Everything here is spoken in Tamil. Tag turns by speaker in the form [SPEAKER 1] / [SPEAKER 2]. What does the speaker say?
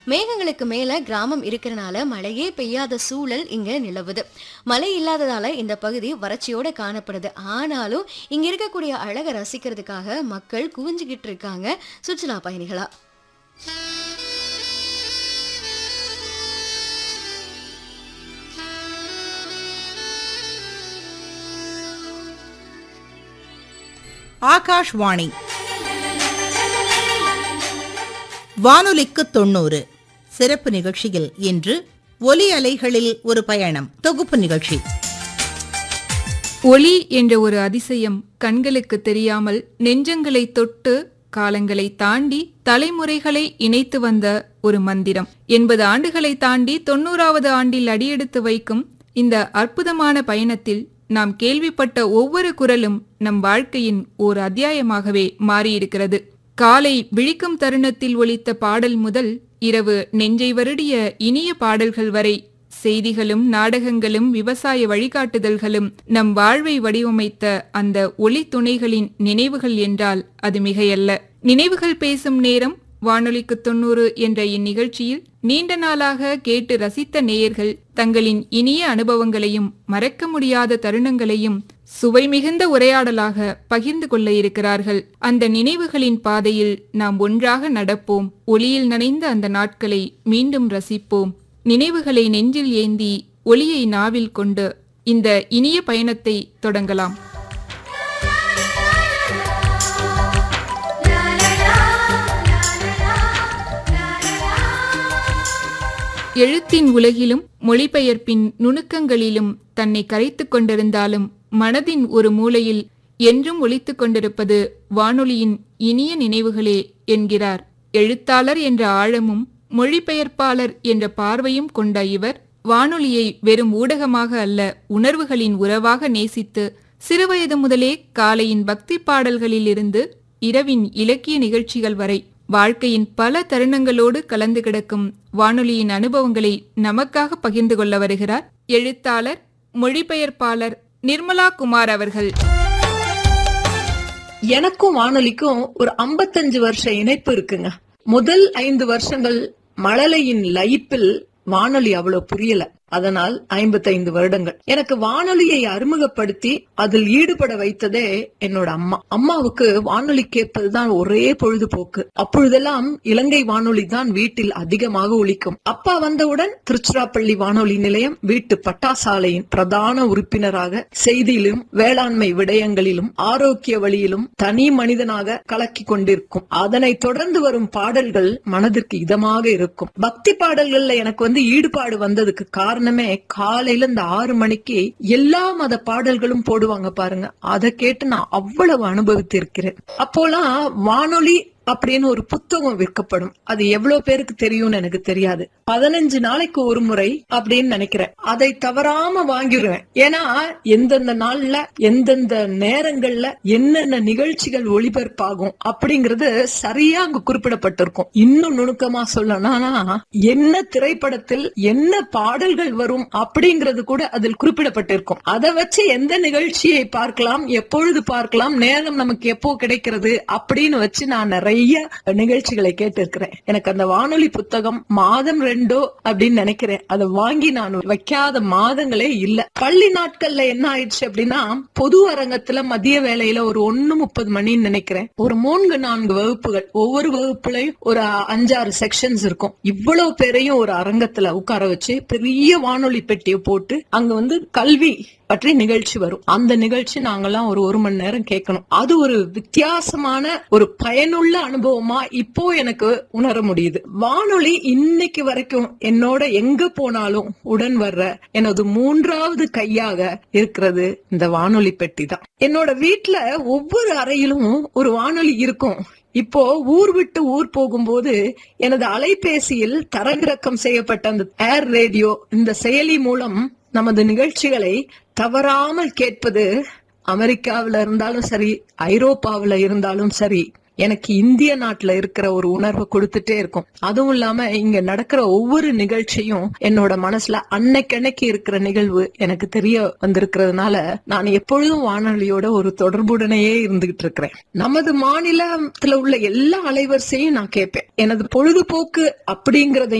[SPEAKER 1] மேகங்களுக்கு மேல கிராமம் இருக்கிறனால மழையே பெய்யாத சூழல் இங்க நிலவுது. மழை இல்லாததால இந்த பகுதி வறட்சியோட காணப்படுது. ஆனாலும் இங்க இருக்கக்கூடிய அழகை ரசிக்கிறதுக்காக மக்கள் குவிஞ்சுகிட்டு இருக்காங்க சுற்றுலா பயணிகளா.
[SPEAKER 2] ஆகாஷ்வாணி வானொலிக்கு 90 சிறப்பு நிகழ்ச்சியில் இன்று ஒலி அலைகளில் ஒரு பயணம் தொகுப்பு நிகழ்ச்சி.
[SPEAKER 3] ஒலி என்ற ஒரு அதிசயம் கண்களுக்கு தெரியாமல் நெஞ்சங்களை தொட்டு காலங்களை தாண்டி தலைமுறைகளை இணைத்து வந்த ஒரு மந்திரம். 80 ஆண்டுகளை தாண்டி 90வது ஆண்டில் அடியெடுத்து வைக்கும் இந்த அற்புதமான பயணத்தில் நாம் கேள்விப்பட்ட ஒவ்வொரு குரலும் நம் வாழ்க்கையின் ஓர் அத்தியாயமாகவே மாறியிருக்கிறது. காலை விழிக்கும் தருணத்தில் ஒலித்த பாடல் முதல் இரவு நெஞ்சை வருடிய இனிய பாடல்கள் வரை செய்திகளும் நாடகங்களும் விவசாய வழிகாட்டுதல்களும் நம் வாழ்வை வடிவமைத்த அந்த ஒலி துணைகளின் நினைவுகள் என்றால் அது மிகையல்ல. நினைவுகள் பேசும் நேரம் வானொலிக்கு 90 என்ற இந்நிகழ்ச்சியில் நீண்ட நாளாக கேட்டு ரசித்த நேயர்கள் தங்களின் இனிய அனுபவங்களையும் மறக்க முடியாத தருணங்களையும் சுவை மிகுந்த உரையாடலாக பகிர்ந்து கொள்ள இருக்கிறார்கள். அந்த நினைவுகளின் பாதையில் நாம் ஒன்றாக நடப்போம். ஒளியில் நனைந்த அந்த நாட்களை மீண்டும் ரசிப்போம். நினைவுகளை நெஞ்சில் ஏந்தி ஒளியை நாவில் கொண்டு இந்த இனிய பயணத்தை தொடங்கலாம். எழுத்தின் உலகிலும் மொழிபெயர்ப்பின் நுணுக்கங்களிலும் தன்னை கரைத்துக் கொண்டிருந்தாலும் மனதின் ஒரு மூலையில் என்றும் ஒலித்துக் கொண்டிருப்பது வானொலியின் இனிய நினைவுகளே என்கிறார். எழுத்தாளர் என்ற ஆழமும் மொழிபெயர்ப்பாளர் என்ற பார்வையும் கொண்ட இவர் வானொலியை வெறும் ஊடகமாக அல்ல, உணர்வுகளின் உறவாக நேசித்து சிறுவயது முதலே காலையின் பக்தி பாடல்களில் இருந்து இரவின் இலக்கிய நிகழ்ச்சிகள் வரை வாழ்க்கையின் பல தருணங்களோடு கலந்து கிடக்கும் வானொலியின் அனுபவங்களை நமக்காக பகிர்ந்து கொள்ள வருகிறார் எழுத்தாளர் மொழிபெயர்ப்பாளர் நிர்மலா குமார் அவர்கள்.
[SPEAKER 4] எனக்கும் வானொலிக்கும் ஒரு 55 வருஷ இணைப்பு இருக்குங்க. முதல் 5 வருஷங்கள் மழலையின் லைப்பில் வானொலி அவ்வளவு புரியல. அதனால் 55 வருடங்கள் எனக்கு வானொலியை அறிமுகப்படுத்தி அதில் ஈடுபட வைத்ததே என்னோட அம்மா. அம்மாவுக்கு வானொலி கேட்பதுதான் ஒரே பொழுதுபோக்கு. அப்பொழுதெல்லாம் இலங்கை வானொலி தான் வீட்டில் அதிகமாக ஒலிக்கும். அப்பா வந்தவுடன் திருச்சிராப்பள்ளி வானொலி நிலையம் வீட்டு பட்டாசாலையின் பிரதான உறுப்பினராக செய்தியிலும் வேளாண்மை விடயங்களிலும் ஆரோக்கிய வழியிலும் தனி மனிதனாக கலக்கி கொண்டிருக்கும். அதனை தொடர்ந்து வரும் பாடல்கள் மனதிற்கு இதமாக இருக்கும். பக்தி பாடல்கள்ல எனக்கு ஈடுபாடு வந்ததுக்கு காரணமே காலையில இந்த 6 மணிக்கு எல்லா மத பாடல்களும் போடுவாங்க பாருங்க. அதை கேட்டு நான் அவ்வளவு அனுபவித்திருக்கிறேன். அப்போலாம் வானொலி அப்படின்னு ஒரு புத்தகம் விற்கப்படும். அது எவ்வளவு பேருக்கு தெரியும்னு எனக்கு தெரியாது. 15 நாளைக்கு ஒரு முறை அப்படின்னு நினைக்கிறேன். அதை தவறாம வாங்கிடுவேன். ஏன்னா எந்தெந்த நாள்ல எந்தெந்த நேரங்கள்ல என்னென்ன நிகழ்ச்சிகள் ஒளிபரப்பாகும் அப்படிங்கறது சரியா அங்க குறிப்பிடப்பட்டிருக்கும். இன்னும் நுணுக்கமா சொல்லணும்னா என்ன திரைப்படத்தில் என்ன பாடல்கள் வரும் அப்படிங்கறது கூட அதில் குறிப்பிடப்பட்டிருக்கும். அதை வச்சு எந்த நிகழ்ச்சியை பார்க்கலாம், எப்பொழுது பார்க்கலாம், நேரம் நமக்கு எப்போ கிடைக்கிறது அப்படின்னு வச்சு நான் நிறைய நிகழ்ச்சிகளை கேட்டிருக்கிறேன். எனக்கு அந்த வானொலி புத்தகம் மாதம் 2 அப்படின்னு நினைக்கிறேன். அதை வாங்கி நான் வைக்காத மாதங்களே இல்ல. பள்ளி நாட்கள்ல என்ன ஆயிடுச்சு அப்படின்னா பொது அரங்கத்துல மதிய வேளையில ஒரு 1:30 மணின்னு நினைக்கிறேன். ஒரு 3-4 வகுப்புகள், ஒவ்வொரு வகுப்புலையும் ஒரு 5-6 செக்ஷன்ஸ் இருக்கும். இவ்வளவு பேரையும் ஒரு அரங்கத்துல உட்கார வச்சு பெரிய வானொலி பெட்டியை போட்டு அங்க கல்வி பற்றி நிகழ்ச்சி வரும். அந்த நிகழ்ச்சி நாங்கெல்லாம் ஒரு 1 மணி நேரம் கேட்கணும். அது ஒரு வித்தியாசமான ஒரு பயனுள்ள அனுபவமா இப்போ எனக்கு உணர முடியுது. வானொலி இன்னைக்கு வரைக்கும் என்னோட எங்க போனாலும் உடன் வர்ற எனது 3வது கையாக இருக்கிறது இந்த வானொலி பெட்டி தான். என்னோட வீட்டுல ஒவ்வொரு அறையிலும் ஒரு வானொலி இருக்கும். இப்போ ஊர் விட்டு ஊர் போகும்போது எனது அலைபேசியில் தரவிறக்கம் செய்யப்பட்ட அந்த ஏர் ரேடியோ இந்த செயலி மூலம் நமது நிகழ்ச்சிகளை தவறாமல் கேட்பது அமெரிக்காவில இருந்தாலும் சரி, ஐரோப்பாவில இருந்தாலும் சரி, எனக்கு இந்திய நாட்டுல இருக்கிற ஒரு உணர்வை கொடுத்துட்டே இருக்கும். அதுவும் இல்லாம இங்க நடக்கிற ஒவ்வொரு நிகழ்ச்சியும் என்னோட மனசுல அன்னைக்கு இருக்கிற நிகழ்வு எனக்கு தெரிய வந்திருக்கிறதுனால நான் எப்பொழுதும் வானொலியோட ஒரு தொடர்புடனேயே இருந்துகிட்டு இருக்கிறேன். நமது மாநிலத்துல உள்ள எல்லா அலைவரிசையும் நான் கேட்பேன். எனது பொழுதுபோக்கு அப்படிங்கறத